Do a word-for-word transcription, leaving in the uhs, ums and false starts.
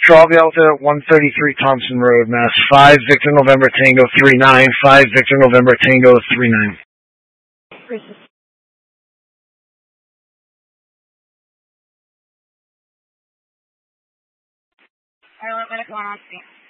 Charlie Delta, one thirty-three Thompson Road, Mass. five Victor November Tango three nine, five Victor November Tango three nine. Alright, let me go on.